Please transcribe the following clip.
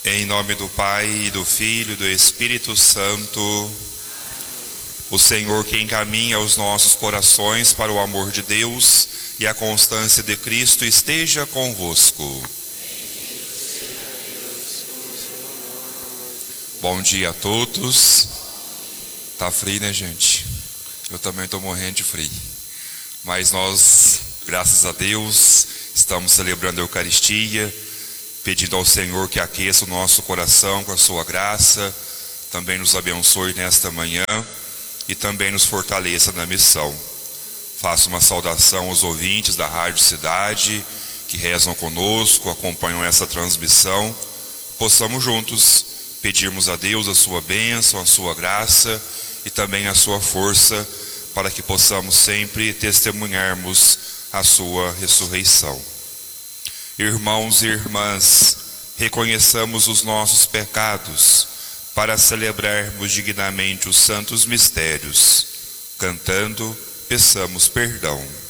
Em nome do Pai, e do Filho e do Espírito Santo. O Senhor que encaminha os nossos corações para o amor de Deus e a constância de Cristo esteja convosco. Bom dia a todos. Tá frio, né, gente? Eu também estou morrendo de frio. Mas nós, graças a Deus, estamos celebrando a Eucaristia, pedindo ao Senhor que aqueça o nosso coração com a sua graça, também nos abençoe nesta manhã e também nos fortaleça na missão. Faço uma saudação aos ouvintes da Rádio Cidade, que rezam conosco, acompanham essa transmissão. Possamos juntos pedirmos a Deus a sua bênção, a sua graça e também a sua força, para que possamos sempre testemunharmos a sua ressurreição. Irmãos e irmãs, reconheçamos os nossos pecados para celebrarmos dignamente os santos mistérios. Cantando, peçamos perdão.